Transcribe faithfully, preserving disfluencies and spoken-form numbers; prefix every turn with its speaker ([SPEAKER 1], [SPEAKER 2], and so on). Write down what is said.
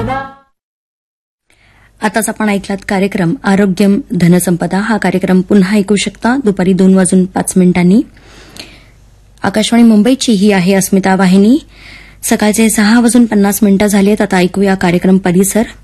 [SPEAKER 1] आताच आपण ऐकलात कार्यक्रम आरोग्यम धनसंपदा. हा कार्यक्रम पुन्हा ऐकू शकता दुपारी दोन वाजून पाच मिनिटांनी. आकाशवाणी मुंबईची ही आहे अस्मिता वाहिनी. सकाळचे सहा वाजून पन्नास मिनिटं झालीत. आता ऐकूया कार्यक्रम परिसर.